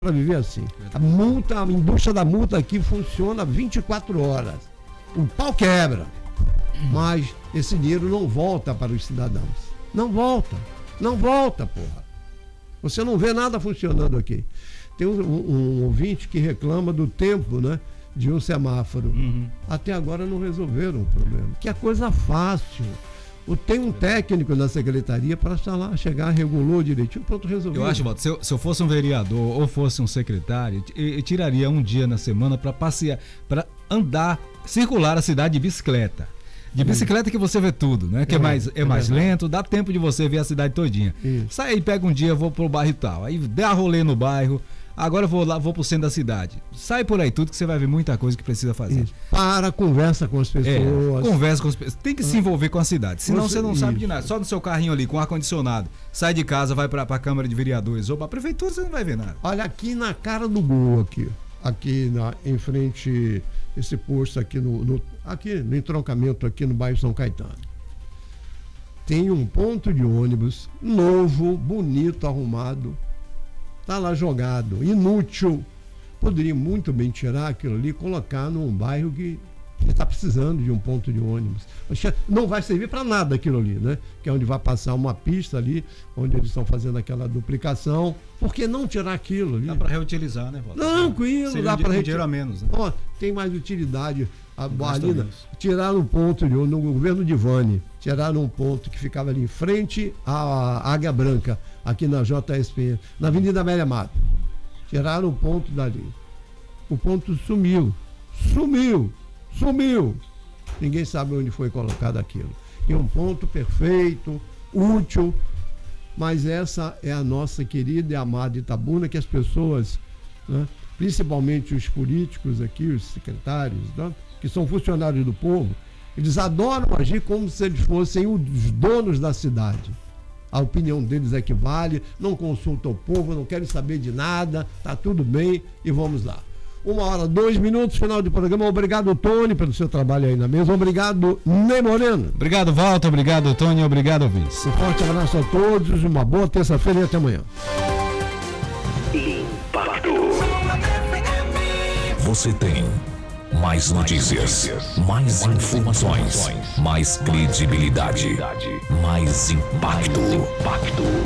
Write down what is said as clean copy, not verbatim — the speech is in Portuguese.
para viver assim. A multa, a indústria da multa aqui funciona 24 horas. O pau quebra. Mas esse dinheiro não volta para os cidadãos. Não volta. Não volta, porra. Você não vê nada funcionando aqui. Tem um ouvinte que reclama do tempo, né, de um semáforo. Até agora não resolveram o problema. Que é coisa fácil. Tem um técnico na secretaria para estar lá, chegar, regulou direitinho, pronto, resolveu. Eu acho, Walter, se eu fosse um vereador ou fosse um secretário, eu tiraria um dia na semana para passear, para andar, circular a cidade de bicicleta. De bicicleta que você vê tudo, né? Que é mais lento, dá tempo de você ver a cidade todinha. Isso. Sai aí, pega um dia, vou pro bairro e tal. Aí dá rolê no bairro, agora vou pro centro da cidade. Sai por aí tudo que você vai ver muita coisa que precisa fazer. Isso. Conversa com as pessoas. Conversa com as pessoas. Tem que se envolver com a cidade, senão você não sabe de nada. Só no seu carrinho ali, com ar-condicionado. Sai de casa, vai pra Câmara de Vereadores ou pra Prefeitura, você não vai ver nada. Olha, aqui na cara do gol, aqui em frente, esse posto aqui aqui no entroncamento aqui no bairro São Caetano. Tem um ponto de ônibus novo, bonito, arrumado. Tá lá jogado, inútil. Poderia muito bem tirar aquilo ali e colocar num bairro que está precisando de um ponto de ônibus. Não vai servir para nada aquilo ali, né? Que é onde vai passar uma pista ali, onde eles estão fazendo aquela duplicação. Por que não tirar aquilo ali? Dá para reutilizar, né, Walter? Tranquilo, dá para reutilizar. Dinheiro a menos, né? Ó, tem mais utilidade. Tiraram um ponto no governo de Vane, tiraram um ponto que ficava ali em frente à Águia Branca, aqui na JSP, na Avenida Amélia Mato. Tiraram o ponto dali. O ponto sumiu. Ninguém sabe onde foi colocado aquilo. E um ponto perfeito, útil, mas essa é a nossa querida e amada Itabuna, que as pessoas, né, principalmente os políticos aqui, os secretários, né, que são funcionários do povo, eles adoram agir como se eles fossem os donos da cidade. A opinião deles é que vale, não consultam o povo, não querem saber de nada, tá tudo bem e vamos lá. 1h02, final do programa. Obrigado, Tony, pelo seu trabalho aí na mesa. Obrigado, Ney Moreno. Obrigado, Walter. Obrigado, Tony. Obrigado, ouvintes. Um forte abraço a todos. Uma boa terça-feira e até amanhã. Impacto. Você tem mais notícias, mais informações, mais credibilidade, mais impacto.